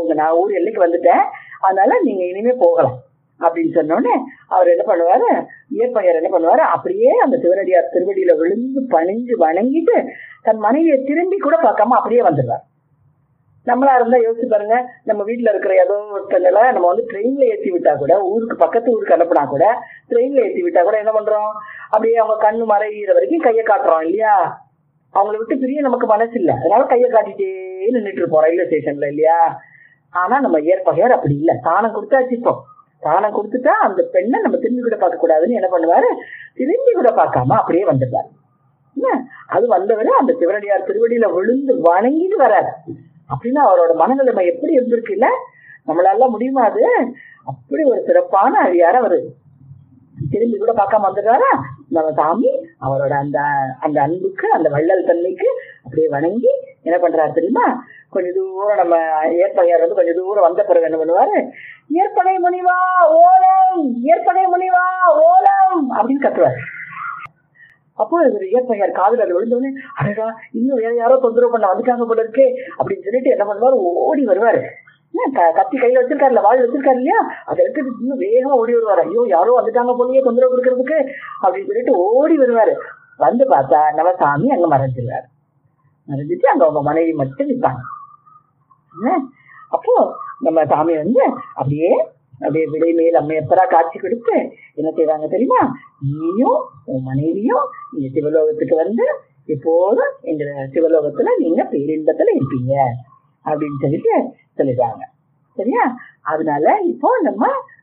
போங்க, நான் ஊர் எல்லைக்கு வந்துட்டேன், அதனால நீங்க இனிமே போகலாம் அப்படின்னு சொன்னோடனே அவர் என்ன பண்ணுவாரு, இயற்பகையார் என்ன பண்ணுவாரு, அப்படியே அந்த சிவனடியார் திருவடியில விழுந்து பணிஞ்சு வணங்கிட்டு தன் மனைவியை திரும்பி கூட பார்க்காம அப்படியே வந்துடுவார். நம்மளா இருந்தா யோசிச்சு பாருங்க, நம்ம வீட்டுல இருக்கிற ஏதோ ஒருத்தங்களை நம்ம வந்து ட்ரெயின்ல ஏற்றி விட்டா கூட, ஊருக்கு பக்கத்து ஊருக்கு அனுப்புனா கூட, ட்ரெயின்ல ஏற்றி விட்டா கூட என்ன பண்றோம், அப்படியே அவங்க கண்ணு மறைகிற வரைக்கும் கையை காட்டுறோம் இல்லையா? அவங்களை விட்டு பிரிய நமக்கு மனசு இல்லை, அதனால கையை காட்டிட்டே நின்றுட்டு இருப்போம் ரயில்வே ஸ்டேஷன்ல இல்லையா? ஆனா நம்ம இயற்பகையார் அப்படி இல்லை, தானம் கொடுத்தாச்சு. இப்போ தானம் கொடுத்துட்டா அந்த பெண்ணை நம்ம திரும்பி கூட பார்க்க கூடாதுன்னு என்ன பண்ணுவாரு, திரும்பி கூட பார்க்காம அப்படியே வந்துடுவாரு. அது வந்தவரை அந்த சிவனடியார் திருவடியில விழுந்து வணங்கிட்டு வராரு. அப்படின்னா அவரோட மனநிலைமை எப்படி இருந்திருக்குல்ல, நம்மளால முடியுமா அது? அப்படி ஒரு சிறப்பான அழியார அவரு திரும்பி கூட பார்க்காம வந்துடுறாரா நம்ம சாமி. அவரோட அந்த அந்த அன்புக்கு, அந்த வள்ளல் தன்மைக்கு அப்படியே வணங்கி என்ன பண்றாரு தெரியுமா, கொஞ்ச தூரம் நம்ம இயற்பகையார் வந்து கொஞ்சம் தூரம் வந்த பிறகு என்ன பண்ணுவாரு, இயற்பகை முனிவா ஓலம், இயற்பகை முனிவா ஓலம் அப்படின்னு கத்துவாரு. அப்போ இவர் இயற்பகையார் காதுல அது விழுந்தோடனே, அடடா இன்னும் வேற யாரோ தொந்தரவு பண்ண வந்துட்டாங்க போல இருக்கே அப்படின்னு சொல்லிட்டு என்ன பண்ணுவாரு, ஓடி வருவாரு. கத்தி கையில வச்சிருக்காருல, வாழ் வச்சிருக்காரு இல்லையா, அதை எடுத்துட்டு இன்னும் வேகமா ஓடி வருவாரு. ஐயோ யாரோ வந்துட்டாங்க போலயே தொந்தரவு கொடுக்கறதுக்கு அப்படின்னு சொல்லிட்டு ஓடி வருவாரு. வந்து பார்த்தா நம்ம சாமி அங்க மறைஞ்சிருவாரு. மறைஞ்சிட்டு அங்க அவங்க மனைவி மட்டும் நிற்பாங்க. அப்போ நம்ம சாமி வந்து அப்படியே அப்படியே விடை மேல் அம்மையப்பரா காட்சி கொடுத்து என்ன செய்வாங்க தெரியுமா, நீயும் உன் மனைவியும் நீங்க சிவலோகத்துக்கு வந்து எப்போதும் இந்த சிவலோகத்துல நீங்க பேரின்பத்துல இருப்பீங்க அப்படின்னு சொல்லிட்டு சொல்லிடுறாங்க. சரியா? அதனால இப்போ நம்ம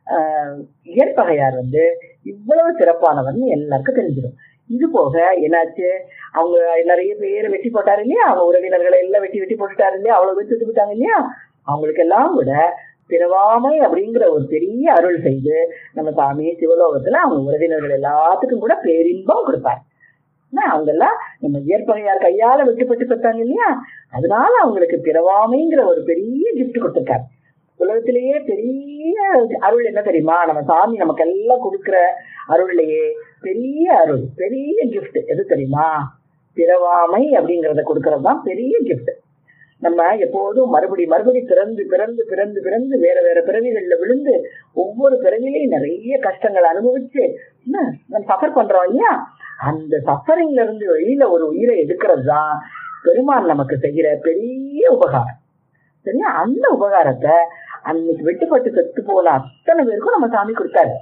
இயற்பகையார் வந்து இவ்வளவு சிறப்பானவர்னு எல்லாருக்கும் தெரிஞ்சிடும். இது போக என்னாச்சு, அவங்க நிறைய பேர் வெட்டி போட்டாரு இல்லையா, அவங்க உறவினர்களை எல்லாம் வெட்டி போட்டுட்டாரு இல்லையா, அவ்வளவு வெட்டி விட்டாங்க இல்லையா, அவங்களுக்கு எல்லாம் விட பிறவாமை அப்படிங்கிற ஒரு பெரிய அருள் செய்து நம்ம சாமி சிவலோகத்துல அவங்க உறவினர்கள் எல்லாத்துக்கும் கூட பேரின்பம் கொடுப்பாரு. அவங்க எல்லாம் நம்ம இயற்பகையார் கையால வெட்டுப்பட்டு பெற்றாங்க இல்லையா, அதனால அவங்களுக்கு பிறவாமைங்கிற ஒரு பெரிய கிஃப்ட் கொடுத்திருக்காரு. உலகத்திலேயே பெரிய அருள் என்ன தெரியுமா, நம்ம சாமி நமக்கு எல்லாம் கொடுக்குற அருள்லையே பெரிய அருள், பெரிய கிஃப்ட் எது தெரியுமா, பிறவாமை அப்படிங்கறத கொடுக்கறது தான் பெரிய கிஃப்ட். நம்ம எப்போதும் மறுபடி பிறந்து பிறந்து பிறந்து பிறந்து வேற வேற பிறவிகள்ல விழுந்து ஒவ்வொரு பிறவிலையும் நிறைய கஷ்டங்களை அனுபவிச்சு நம்ம சஃபர் பண்றோம் இல்லையா, அந்த சஃபரிங்ல இருந்து வெளியில ஒரு உயிரை எடுக்கிறது தான் பெருமான் நமக்கு செய்கிற பெரிய உபகாரம். சரியா? அந்த உபகாரத்தை அன்னைக்கு வெட்டுப்பட்டு செத்து போன அத்தனை பேருக்கும் நம்ம சாமி கொடுத்தாரு.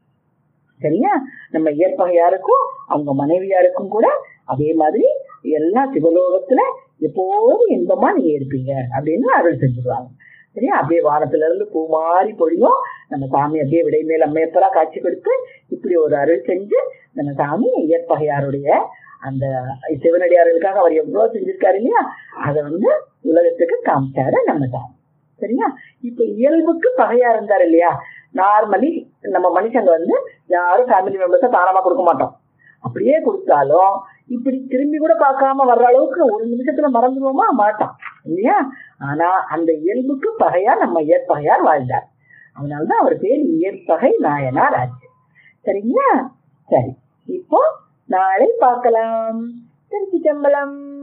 சரியா? நம்ம இயற்பகையாருக்கும் அவங்க மனைவியாருக்கும் கூட அதே மாதிரி எல்லா சிவலோகத்துல எப்போதும் இன்பமா நீங்க இருப்பீங்க அப்படின்னு அருள் செஞ்சுருவாங்க. சரியா? அப்படியே வானத்துல இருந்து பூ மாறி பொழியும். நம்ம சாமி அப்படியே விடை மேல் அம்மையப்பரா காட்சி கொடுத்து இப்படி ஒரு அருள் செஞ்சு நம்ம சாமி இயற்பகையாருடைய அந்த சிவனடியார்களுக்காக அவர் எவ்வளவு செஞ்சிருக்காரு இல்லையா, அதை வந்து உலகத்துக்கு காமிச்சாரு நம்ம சாமி. சரியா? இப்ப இயல்புக்கு பகையா இருந்தாரு இல்லையா, நார்மலி நம்ம மனுஷங்க வந்து யாரும் ஃபேமிலி மெம்பர்ஸா தாராளமா கொடுக்க மாட்டோம். அப்படியே கொடுத்தாலும் இப்படி திரும்பி கூட பார்க்காம வர்ற அளவுக்கு ஒரு நிமிஷத்துல மறந்துடுவோமா, மாட்டோம் இல்லையா. ஆனா அந்த இயல்புக்கு பகையா நம்ம இயற்பகையார் வாழ்ந்தார். அதனாலதான் அவர் பேர் இயற்பகை நாயனார் ஆச்சு. சரிங்களா? சரி, இப்போ நாளை பார்க்கலாம். திருச்சி சம்பளம்.